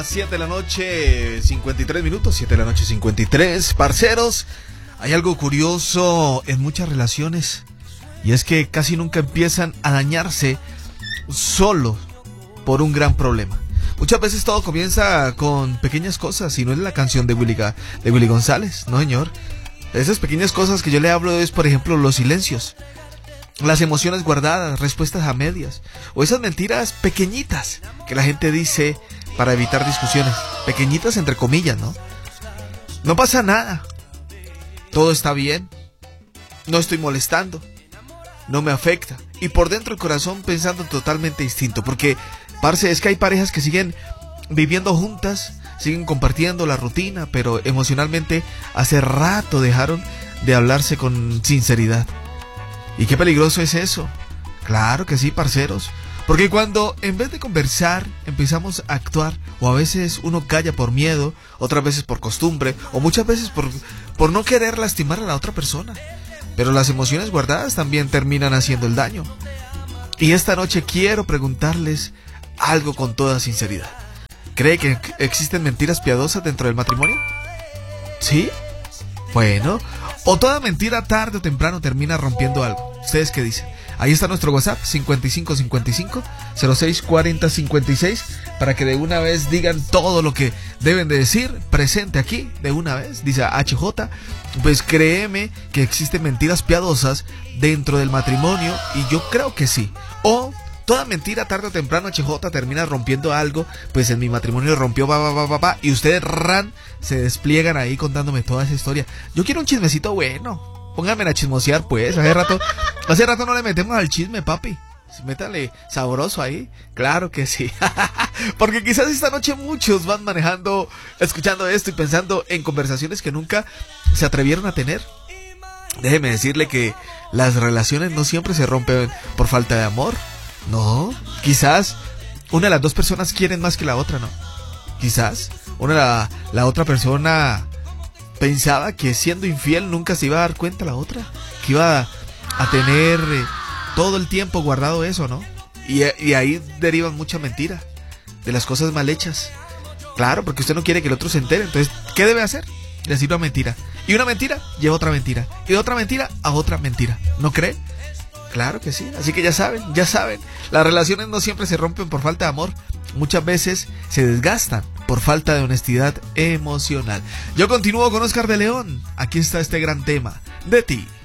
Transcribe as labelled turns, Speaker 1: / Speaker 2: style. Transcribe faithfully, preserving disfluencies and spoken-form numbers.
Speaker 1: siete de la noche, cincuenta y tres minutos, siete de la noche, cincuenta y tres. Parceros, hay algo curioso en muchas relaciones, y es que casi nunca empiezan a dañarse solo por un gran problema. Muchas veces todo comienza con pequeñas cosas, y no es la canción de Willy, Ga- de Willy González, no señor. Esas pequeñas cosas que yo le hablo es, por ejemplo, los silencios, las emociones guardadas, respuestas a medias, o esas mentiras pequeñitas que la gente dice para evitar discusiones, pequeñitas entre comillas, ¿no? No pasa nada, todo está bien, no estoy molestando, no me afecta, y por dentro el corazón pensando totalmente distinto, porque, parce, es que hay parejas que siguen viviendo juntas, siguen compartiendo la rutina, pero emocionalmente hace rato dejaron de hablarse con sinceridad. ¿Y qué peligroso es eso? Claro que sí, parceros. Porque cuando en vez de conversar empezamos a actuar, o a veces uno calla por miedo, otras veces por costumbre, o muchas veces por, por no querer lastimar a la otra persona. Pero las emociones guardadas también terminan haciendo el daño. Y esta noche quiero preguntarles algo con toda sinceridad. ¿Cree que existen mentiras piadosas dentro del matrimonio? ¿Sí? Bueno, o toda mentira tarde o temprano termina rompiendo algo. ¿Ustedes qué dicen? Ahí está nuestro WhatsApp, cincuenta y cinco cincuenta y cinco, cero seis cuarenta cincuenta y seis, para que de una vez digan todo lo que deben de decir, presente aquí, de una vez, dice H J. Pues créeme que existen mentiras piadosas dentro del matrimonio, y yo creo que sí. O toda mentira tarde o temprano, H J, termina rompiendo algo. Pues en mi matrimonio rompió, va, va, va, va, va, y ustedes ran, se despliegan ahí contándome toda esa historia. Yo quiero un chismecito bueno. Pónganme a chismosear, pues. Hace rato, hace rato no le metemos al chisme, papi. Métale sabroso ahí. Claro que sí. Porque quizás esta noche muchos van manejando, escuchando esto y pensando en conversaciones que nunca se atrevieron a tener. Déjeme decirle que las relaciones no siempre se rompen por falta de amor. No, quizás una de las dos personas quieren más que la otra, ¿no? Quizás una la, la otra persona pensaba que siendo infiel nunca se iba a dar cuenta la otra, que iba a tener eh, todo el tiempo guardado eso, ¿no? Y, y ahí derivan mucha mentira de las cosas mal hechas. Claro, porque usted no quiere que el otro se entere. Entonces, ¿qué debe hacer? Decir una mentira. Y una mentira lleva otra mentira. Y de otra mentira a otra mentira. ¿No cree? Claro que sí, así que ya saben, ya saben, las relaciones no siempre se rompen por falta de amor, muchas veces se desgastan por falta de honestidad emocional. Yo continúo con Oscar de León, aquí está este gran tema, De Ti.